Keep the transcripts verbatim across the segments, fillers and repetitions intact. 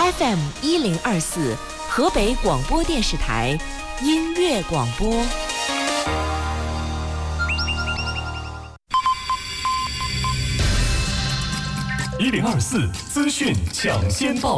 F M 一零二四，河北广播电视台音乐广播。 一零二四资讯抢先报。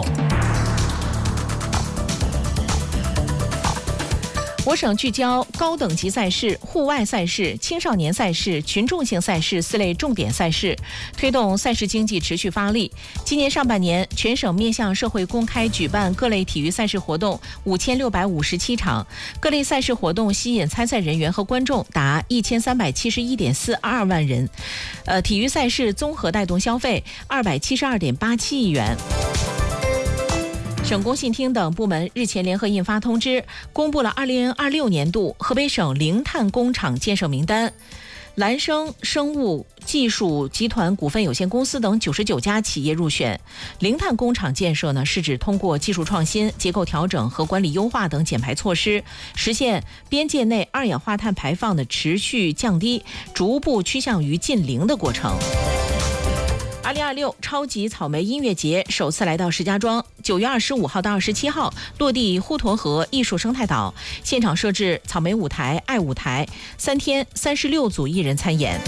我省聚焦高等级赛事、户外赛事、青少年赛事、群众性赛事四类重点赛事，推动赛事经济持续发力。今年上半年，全省面向社会公开举办各类体育赛事活动五千六百五十七场，各类赛事活动吸引参赛人员和观众达一千三百七十一点四二万人，呃，体育赛事综合带动消费二百七十二点八七亿元。省工信厅等部门日前联合印发通知，公布了二零二六年度河北省零碳工厂建设名单。兰生生物技术集团股份有限公司等九十九家企业入选。零碳工厂建设呢，是指通过技术创新、结构调整和管理优化等减排措施，实现边界内二氧化碳排放的持续降低，逐步趋向于近零的过程。二零二六超级草莓音乐节首次来到石家庄，九月二十五号到二十七号落地滹沱河艺术生态岛，现场设置草莓舞台、爱舞台，三天三十六组艺人参演。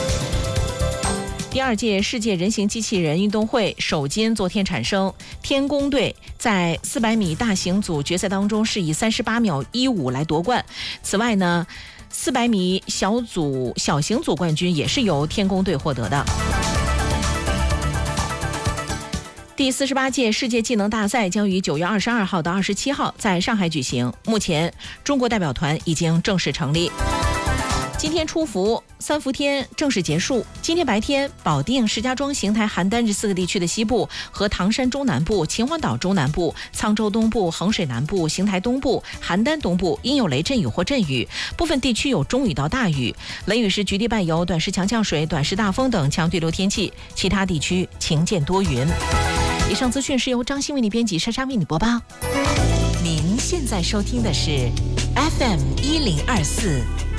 第二届世界人形机器人运动会首金昨天产生，天宫队在四百米大型组决赛当中是以三十八秒一五来夺冠。此外呢，四百米小组小型组冠军也是由天宫队获得的。第四十八届世界技能大赛将于九月二十二号到二十七号在上海举行，目前中国代表团已经正式成立。今天出伏，三伏天正式结束。今天白天，保定、石家庄、邢台、邯郸这四个地区的西部和唐山中南部、秦皇岛中南部、沧州东部、衡水南部、邢台东部、邯郸东部应有雷阵雨或阵雨，部分地区有中雨到大雨。雷雨时局地伴有短时强降水、短时大风等强对流天气，其他地区晴见多云。以上资讯是由张欣为你编辑，莎莎为你播报。 您现在收听的是 F M 一零二四